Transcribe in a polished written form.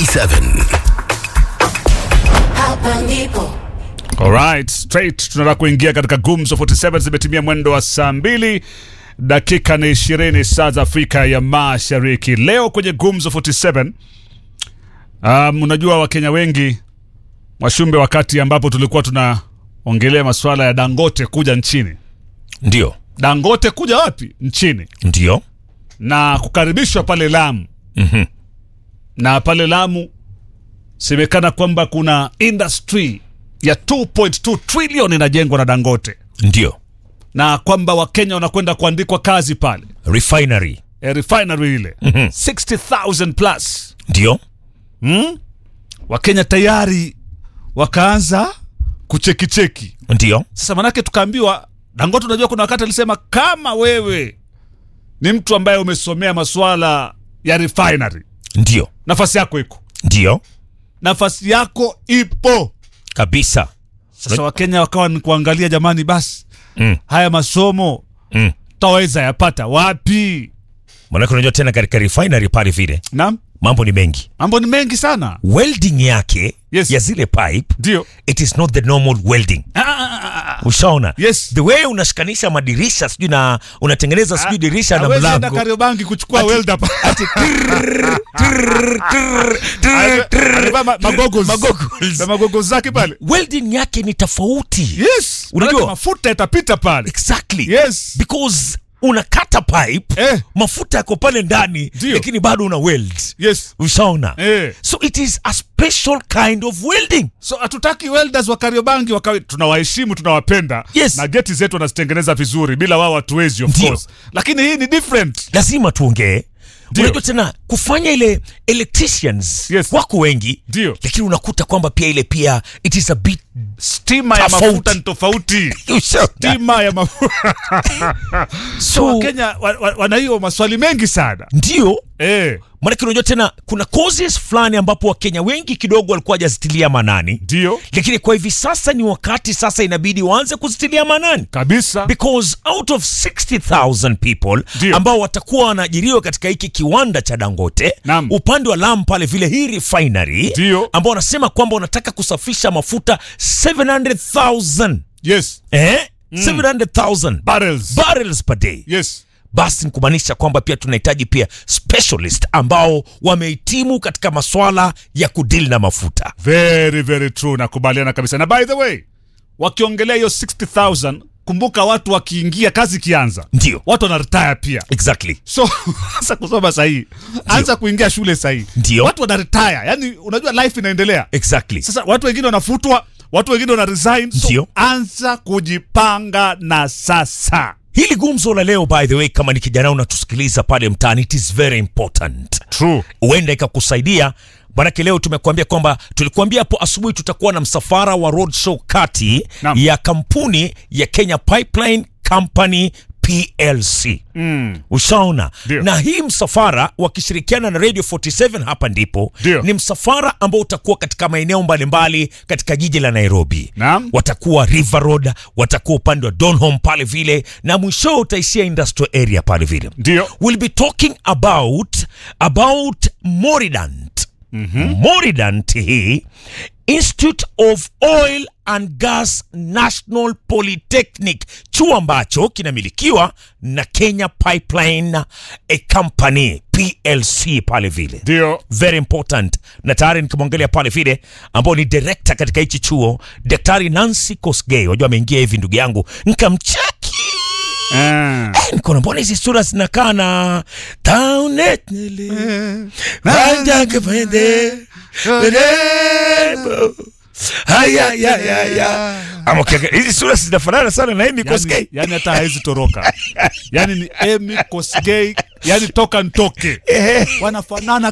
47. Hapa ndipo. Alright, straight tunataka kuingia katika Gumzo 47. Zimetimia mwendo wa saa 2 dakika na 20 saa za Afrika ya Mashariki. Leo kwenye Gumzo 47, unajua Wakenya wengi washumbe, wakati ambapo tulikuwa tunaongelea masuala ya Dangote kuja nchini. Ndio. Dangote kuja wapi? Nchini. Ndio. Na kukaribishwa pale Lamu. Na pale Lamu semekana kwamba kuna industry ya 2.2 trillion inajengwa na Dangote. Ndio. Na kwamba Wakenya wanakwenda kuandikwa kazi pale. Refinery. Refinery ile. 60,000 plus. Ndio. Wakenya tayari wakaanza kucheki. Ndio. Sasa manake tukaambiwa Dangote, unajua kuna wakati alisema kama wewe ni mtu ambaye umesomea masuala ya refinery, Ndio. nafasi yako iko. Ndio. Nafasi yako ipo Kabisa. Sasa Wakenya wakawa ni kuangalia, jamani basi haya masomo taweza yapata wapi? Maana unajua tena katika refinery pale vile Naam, mambo ni mengi. mambo ni mengi sana. Welding yake Yes. ya zile pipe, Ndio. it is not the normal welding. Ushaona? Yes. The way unashikanisha madirisha sijui na unatengeneza sijui dirisha na Hawezi enda mlango. Kariobangi kuchukua welder hapa. Magoggles zake pale. Welding yake ni tofauti. Yes. Unajua? Mafuta yatapita pale. Exactly. Yes. Because unakata pipe, mafuta yako pale ndani, Ndio. lakini bado una weld. Yes. Ushaona? So it is a special kind of welding. So hatutaki welders wa Kariobangi tunawaheshimu, tunawapenda. Yes. Na geti zetu wanazitengeneza vizuri, bila wao hatuwezi of Ndio. course. Lakini hii ni different. Lazima tuongee. Ndio. Unajua tena kufanya ile electricians wako wengi. Ndio. Lakini unakuta kwamba pia ile pia it is a bit stima ya mafuta ni tofauti. Stima ya mafuta. So Wakenya wana hiyo maswali mengi sana. Ndio. Maana unajua tena kuna causes fulani ambapo Wakenya wengi kidogo walikuwa hajazitilia manani. Ndio. Lakini kwa hivi sasa ni wakati sasa inabidi waanze kuzitilia manani. Kabisa. Because out of 60,000 people ambao watakuwa wanaajiriwa katika hiki kiwanda cha Dangote, upande wa Lamu pale vile hii refinery, ambao wanasema kwamba wanataka kusafisha mafuta 700,000. Yes. 700,000 barrels per day. Yes. Basi ni kumaanisha kwamba pia tunahitaji pia specialist ambao wamehitimu katika maswala ya kudeal na mafuta. Very very true, nakubaliana kabisa. Na by the way, wakiongelea hiyo 60,000, kumbuka watu wakiingia kazi kianza, ndio watu wana retire pia. Exactly. So anza kusoma sahihi, anza kuingia shule sahihi, ndio watu wana retire. Yani unajua life inaendelea. Exactly. Sasa watu wengine wanafutwa, watu wengine wana resign. So anza kujipanga na sasa. Hili gumzo la leo, by the way, kama ni kijana unatusikiliza pale mtaani, it is very important. True. Uenda ikakusaidia. Manake leo tumekuambia kwamba tulikuambia hapo asubuhi tutakuwa na msafara wa roadshow kati ya kampuni ya Kenya Pipeline Company PLC. Ushaona? Na hii msafara wakishirikiana na Radio 47 hapa ndipo ni msafara ambao utakuwa katika maeneo mbalimbali katika jiji la Nairobi. Watakuwa River Road, watakuwa upande wa Donholm pale vile, na mwisho utaishia industrial area pale vile. We'll be talking about Moridant. Moridant hii Institute of Oil and Gas National Polytechnic, chuo ambacho kinamilikiwa na Kenya Pipeline Company PLC pale vile. Ndio. Very important. Na tayari nikimwangalia pale vile ambao ni director katika hichi chuo, Daktari Nancy Kosgei. Wajua ameingia hivi ndugu yangu, nikamcheki. Niko na mbona hizi sura zinakaa na taunet nili. Wanja kepende. Ama hizi sura zinafanana sana na Amy Kosgei. Yani hata haizi toroka. Yani ni Amy Kosgei, yani toka ntoke. Wanafanana